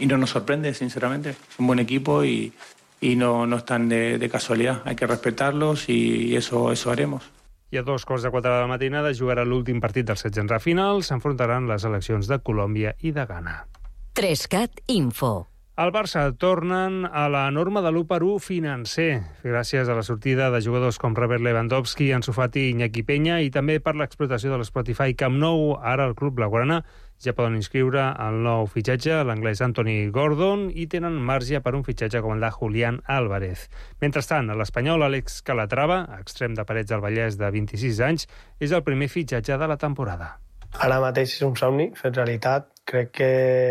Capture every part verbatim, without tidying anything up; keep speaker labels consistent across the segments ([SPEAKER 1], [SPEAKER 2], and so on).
[SPEAKER 1] y no nos sorprende, sinceramente. Es un buen equipo y, y no, no están de, de casualidad. Hay que respetarlos y eso, eso haremos.
[SPEAKER 2] I a dos quarts de quatre de la matinada jugarà l'últim partit dels setzents de final. S'enfrontaran les seleccions de Colòmbia i de Ghana.
[SPEAKER 3] Trescat Info.
[SPEAKER 2] El Barça tornen a la norma de l'u per u financer, gràcies a la sortida de jugadors com Robert Lewandowski, Ansu Fati i Iñaki Peña, i també per l'explotació de l'Spotify Camp Nou. Ara el club blaugrana ja poden inscriure el nou fitxatge, l'anglès Anthony Gordon, i tenen marge per un fitxatge com el de Julián Álvarez. Mentrestant, a l'espanyol, Àlex Calatrava, extrem de Parets del Vallès de vint-i-sis anys, és el primer fitxatge de la temporada.
[SPEAKER 4] Ara mateix és un somni fet realitat. Crec que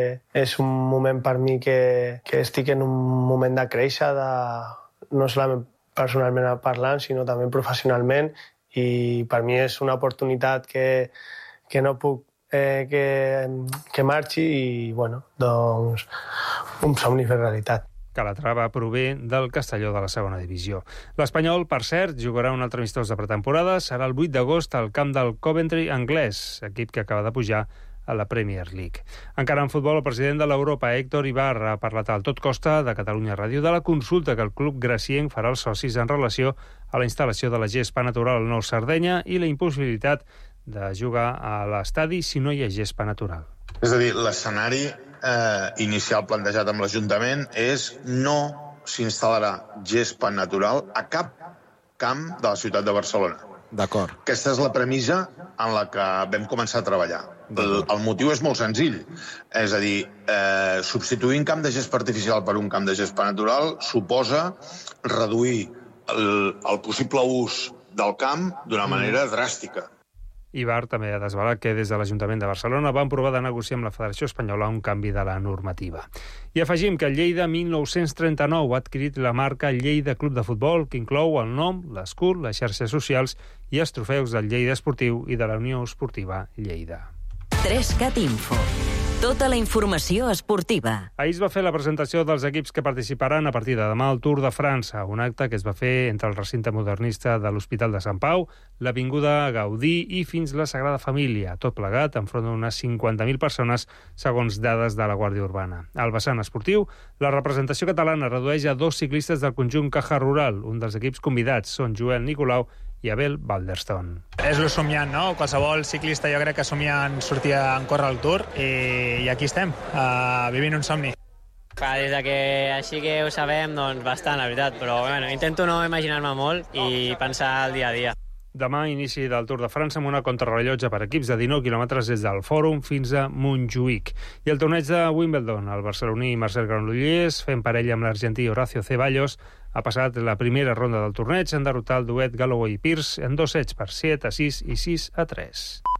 [SPEAKER 4] és un moment per mi que, que estic en un moment de créixer, de, no solament personalment parlant, sinó també professionalment, i per mi és una oportunitat que, que no puc eh, que, que marxi i, bueno, doncs, un somni fet realitat.
[SPEAKER 2] Calatrava prové del Castelló de la segona divisió. L'Espanyol, per cert, jugarà un altre amistós de pretemporada. Serà el vuit d'agost al camp del Coventry anglès, equip que acaba de pujar a la Premier League. Encara en futbol, el president de l'Europa, Héctor Ibarra, ha parlat al Tot Costa de Catalunya Ràdio de la consulta que el club gracienc farà als socis en relació a la instal·lació de la gespa natural al Nou Sardenya i la impossibilitat de jugar a l'estadi si no hi ha gespa natural.
[SPEAKER 5] És a dir, l'escenari eh, inicial plantejat amb l'Ajuntament és no s'instal·larà gespa natural a cap camp de la ciutat de Barcelona.
[SPEAKER 6] D'acord.
[SPEAKER 5] Aquesta és la premissa en la que vam començar a treballar. El, el motiu és molt senzill. És a dir, eh, substituir un camp de gespa artificial per un camp de gespa natural suposa reduir el, el possible ús del camp d'una manera dràstica.
[SPEAKER 2] Ibar també ha desvelat que des de l'Ajuntament de Barcelona van provar de negociar amb la Federació Espanyola un canvi de la normativa. I afegim que el Lleida mil nou-cents trenta-nou ha adquirit la marca Lleida Club de Futbol, que inclou el nom, l'escut, les xarxes socials i els trofeus del Lleida Esportiu i de la Unió Esportiva Lleida.
[SPEAKER 3] Trescat Info. Tota la informació esportiva.
[SPEAKER 2] Ahir es va fer la presentació dels equips que participaran a partir de demà al Tour de França, un acte que es va fer entre el recinte modernista de l'Hospital de Sant Pau, l'Avinguda Gaudí i fins la Sagrada Família, tot plegat enfront d'unes cinquanta mil persones, segons dades de la Guàrdia Urbana. Al vessant esportiu, la representació catalana redueix a dos ciclistes del conjunt Caja Rural. Un dels equips convidats són Joel Nicolau i Abel Balderstone.
[SPEAKER 7] És lo somiant, no? Qualsevol ciclista jo crec que somia en sortir en córrer al Tour i, i aquí estem, uh, vivint un somni.
[SPEAKER 8] Clar, des de que així que ho sabem, doncs bastant, la veritat, però bueno, intento no imaginar-me molt i pensar el dia a dia.
[SPEAKER 2] Demà inici del Tour de França amb una contrarrellotge per equips de dinou quilòmetres des del Fòrum fins a Montjuïc. I el torneig de Wimbledon, el barceloní Marcel Granollers, fent parella amb l'argentí Horacio Ceballos, ha passat la primera ronda del torneig en derrotar el duet Galloway-Pierce en dos sets per set a sis i sis a tres.